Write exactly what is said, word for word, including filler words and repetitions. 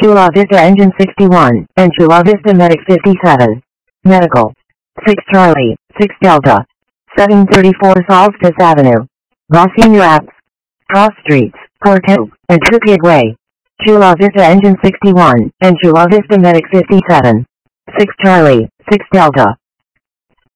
Chula Vista Engine sixty-one, and Chula Vista Medic fifty-seven. Medical. six Charlie, six Delta. seven thirty-four Solstice Avenue. Los Apps. Cross Streets, Porto, and Trippier Way. Chula Vista Engine sixty-one, and Chula Vista Medic fifty-seven. six Charlie, six Delta.